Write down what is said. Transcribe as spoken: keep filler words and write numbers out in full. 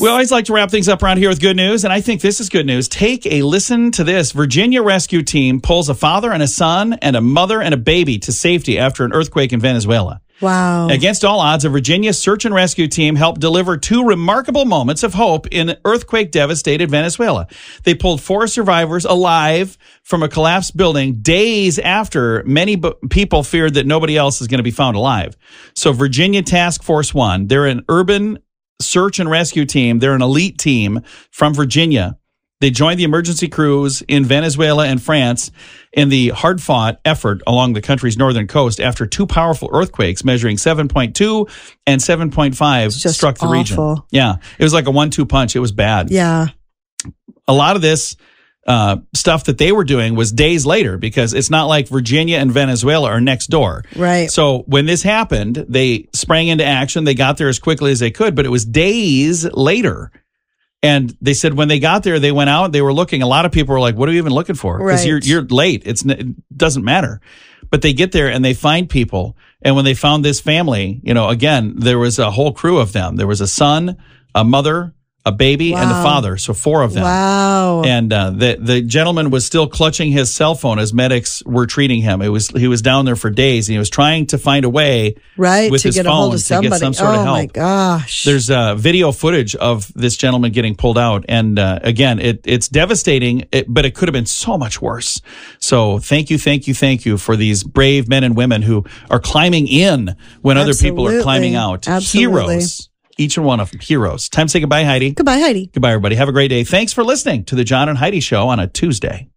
We always like to wrap things up around here with good news, and I think this is good news. Take a listen to this. Virginia rescue team pulls a father and a son and a mother and a baby to safety after an earthquake in Venezuela. Wow. Against all odds, a Virginia search and rescue team helped deliver two remarkable moments of hope in earthquake-devastated Venezuela. They pulled four survivors alive from a collapsed building days after many b- people feared that nobody else is going to be found alive. So Virginia Task Force One, they're an urban search and rescue team. They're an elite team from Virginia. They joined the emergency crews in Venezuela and France in the hard-fought effort along the country's northern coast after two powerful earthquakes measuring seven point two and seven point five struck the awful. region. Yeah, it was like a one two punch. It was bad. Yeah. A lot of this uh, stuff that they were doing was days later because it's not like Virginia and Venezuela are next door. Right. So when this happened, they sprang into action. They got there as quickly as they could, but it was days later. And they said when they got there, they went out, they were looking. A lot of people were like, what are you even looking for? Because Right. you're, you're late. It's, it doesn't matter. But they get there and they find people. And when they found this family, you know, again, there was a whole crew of them. There was a son, a mother, a baby, Wow. and the father. So four of them. Wow. And uh, the the gentleman was still clutching his cell phone as medics were treating him. It was he was down there for days, and he was trying to find a way right. with to his get phone a hold of to somebody. get some sort oh of help. my gosh. There's uh, video footage of this gentleman getting pulled out, and uh, again, it it's devastating, it, but it could have been so much worse. So thank you, thank you, thank you for these brave men and women who are climbing in when other people are Absolutely. climbing out. Absolutely. Heroes. Each and one of them, heroes. Time to say goodbye, Heidi. Goodbye, Heidi. Goodbye, everybody. Have a great day. Thanks for listening to the John and Heidi Show on a Tuesday.